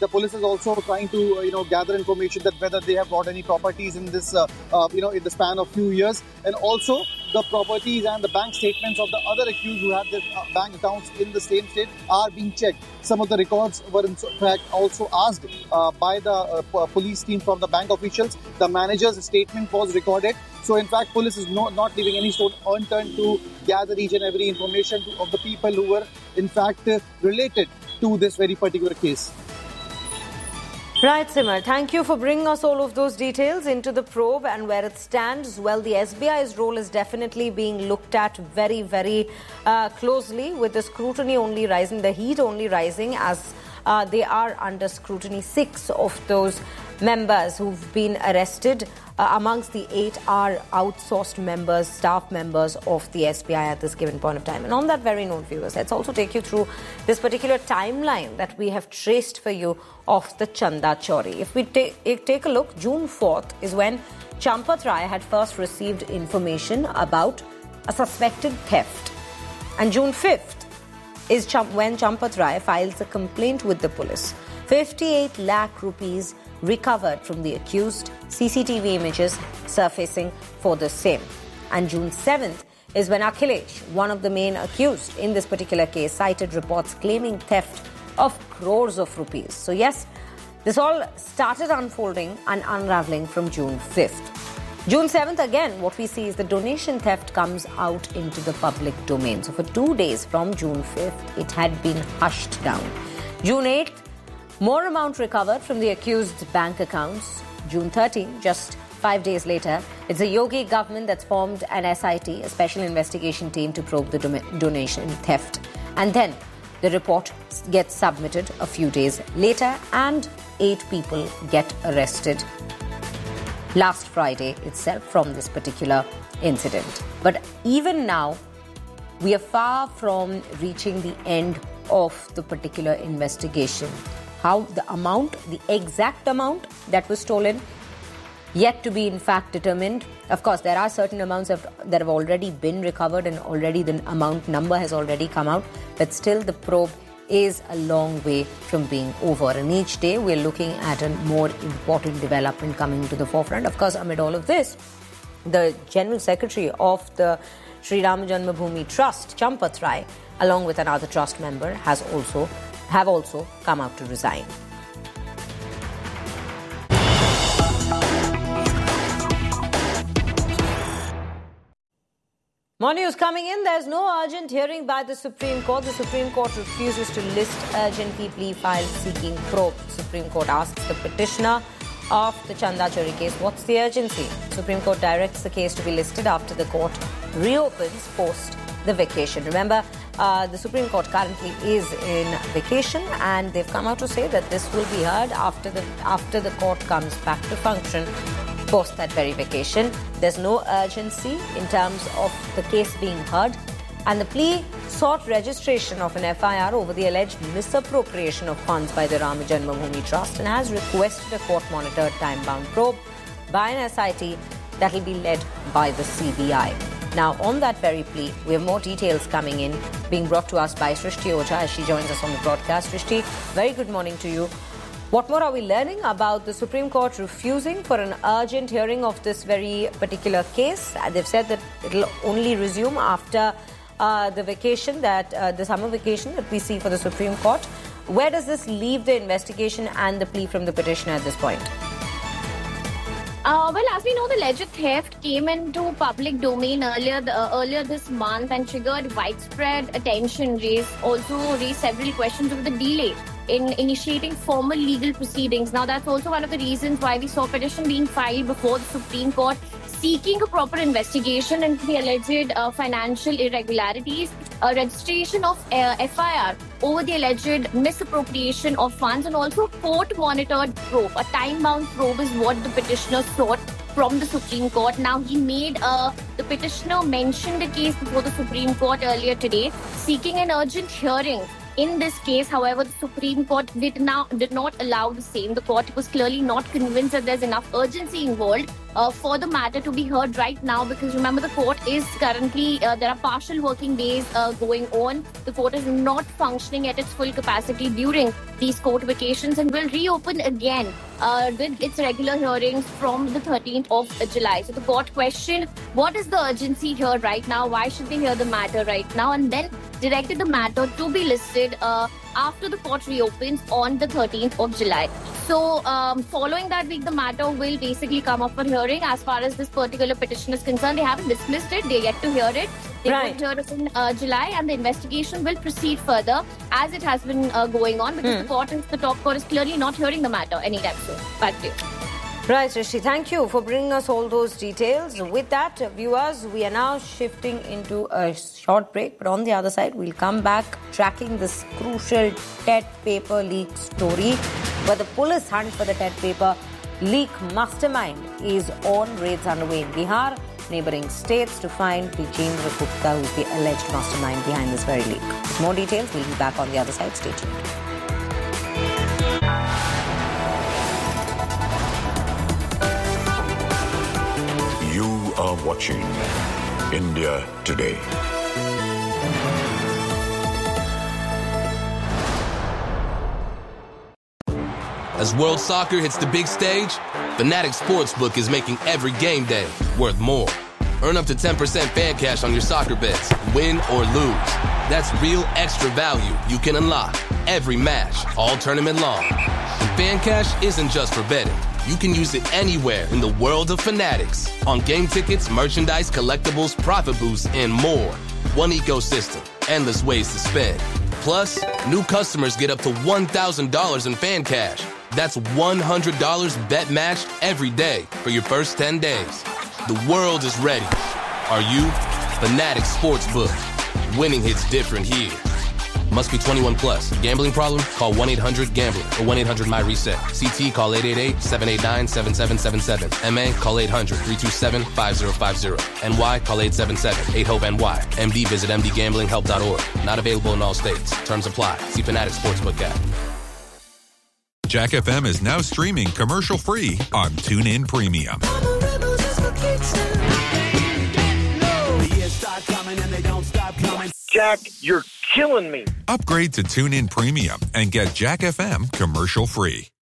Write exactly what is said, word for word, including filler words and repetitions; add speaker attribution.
Speaker 1: the police is also trying to, uh, you know, gather information that whether they have bought any properties in this, uh, uh, you know, in the span of few years, and also the properties and the bank statements of the other accused who have their uh, bank accounts in the same state are being checked. Some of the records were in fact also asked uh, by the uh, police team from the bank officials. The manager's statement was recorded. So in fact, police is not, not leaving any stone unturned to gather each and every information to, of the people who were in fact uh, related to this very particular case.
Speaker 2: Right, Simar. Thank you for bringing us all of those details into the probe and where it stands. Well, the S B I's role is definitely being looked at very, very uh, closely, with the scrutiny only rising, the heat only rising as uh, they are under scrutiny. Six of those members who've been arrested uh, amongst the eight are outsourced members, staff members of the S B I at this given point of time. And on that very note, viewers, let's also take you through this particular timeline that we have traced for you of the Chanda Chori. If we take, take a look, June fourth is when Champat Rai had first received information about a suspected theft. And June fifth is Cham- when Champat Rai files a complaint with the police. fifty-eight lakh rupees recovered from the accused, C C T V images surfacing for the same. And June seventh is when Akhilesh, one of the main accused in this particular case, cited reports claiming theft of crores of rupees. So yes, this all started unfolding and unraveling from June fifth. June seventh, again, what we see is the donation theft comes out into the public domain. So for two days from June fifth, it had been hushed down. June eighth, more amount recovered from the accused's bank accounts. June thirteenth, just five days later, it's the Yogi government that's formed an S I T, a special investigation team, to probe the do- donation theft. And then the report gets submitted a few days later and eight people get arrested last Friday itself from this particular incident. But even now, we are far from reaching the end of the particular investigation. How the amount, the exact amount that was stolen, yet to be in fact determined. Of course, there are certain amounts of, that have already been recovered and already the amount number has already come out. But still the probe is a long way from being over. And each day we're looking at a more important development coming to the forefront. Of course, amid all of this, the General Secretary of the Sri Rama Janmabhoomi Trust, Champat Rai, along with another trust member, has also have also come out to resign. More news coming in. There's no urgent hearing by the Supreme Court. The Supreme Court refuses to list urgently plea files seeking probe. Supreme Court asks the petitioner of the Chanda Chori case, what's the urgency? Supreme Court directs the case to be listed after the court reopens post the vacation. Remember, uh, the Supreme Court currently is in vacation, and they've come out to say that this will be heard after the after the court comes back to function post that very vacation. There's no urgency in terms of the case being heard, and the plea sought registration of an F I R over the alleged misappropriation of funds by the Rama Janmabhoomi Trust and has requested a court-monitored time-bound probe by an S I T that will be led by the C B I. Now, on that very plea, we have more details coming in, being brought to us by Srishti Oja as she joins us on the broadcast. Srishti, very good morning to you. What more are we learning about the Supreme Court refusing for an urgent hearing of this very particular case? They've said that it will only resume after uh, the vacation, that uh, the summer vacation that we see for the Supreme Court. Where does this leave the investigation and the plea from the petitioner at this point?
Speaker 3: Uh, well, as we know, the alleged theft came into public domain earlier the, uh, earlier this month and triggered widespread attention, raised also raised several questions over the delay in initiating formal legal proceedings. Now, that's also one of the reasons why we saw a petition being filed before the Supreme Court seeking a proper investigation into the alleged uh, financial irregularities, a registration of uh, F I R over the alleged misappropriation of funds, and also court-monitored probe. A time-bound probe is what the petitioner sought from the Supreme Court. Now, he made, uh, the petitioner mentioned the case before the Supreme Court earlier today, seeking an urgent hearing in this case. However, the Supreme Court did, now, did not allow the same. The court was clearly not convinced that there's enough urgency involved uh, for the matter to be heard right now, because remember the court is currently, uh, there are partial working days uh, going on. The court is not functioning at its full capacity during these court vacations and will reopen again uh, with its regular hearings from the thirteenth of July. So the court questioned, what is the urgency here right now? Why should they hear the matter right now? And then directed the matter to be listed uh, after the court reopens on the thirteenth of July. So um, following that week, the matter will basically come up for hearing. As far as this particular petition is concerned, they haven't dismissed it. They're yet to hear it. They
Speaker 2: Right.
Speaker 3: will hear it in uh, July, and the investigation will proceed further as it has been uh, going on, because
Speaker 2: Hmm.
Speaker 3: the court is, the top court is clearly not hearing the matter anytime soon. Back to you.
Speaker 2: Right, Rishi, thank you for bringing us all those details. With that, viewers, we are now shifting into a short break. But on the other side, we'll come back tracking this crucial TET paper leak story, where the police hunt for the TET paper leak mastermind is on. Raids underway in Bihar, neighbouring states, to find Vijendra Gupta, who's the alleged mastermind behind this very leak. With more details, we'll be back on the other side. Stay tuned.
Speaker 4: You are watching India Today.
Speaker 5: As World Soccer hits the big stage, Fanatics Sportsbook is making every game day worth more. Earn up to ten percent fan cash on your soccer bets, win or lose. That's real extra value you can unlock every match, all tournament long. And fan cash isn't just for betting. You can use it anywhere in the world of Fanatics. On game tickets, merchandise, collectibles, profit boosts, and more. One ecosystem, endless ways to spend. Plus, new customers get up to one thousand dollars in fan cash. That's one hundred dollars bet matched every day for your first ten days. The world is ready. Are you? Fanatics Sportsbook. Winning hits different here. Must be twenty-one plus. Gambling problem? Call one eight hundred gambler or one eight hundred my reset. C T call eight eight eight, seven eight nine, seven seven seven seven. M A call eight hundred, three two seven, five zero five zero. N Y call eight seven seven, eight hope N Y. M D visit m d gambling help dot org. Not available in all states. Terms apply. See Fanatics Sportsbook app.
Speaker 6: Jack F M is now streaming commercial-free on TuneIn Premium.
Speaker 7: Jack, you're killing me.
Speaker 6: Upgrade to TuneIn Premium and get Jack F M commercial-free.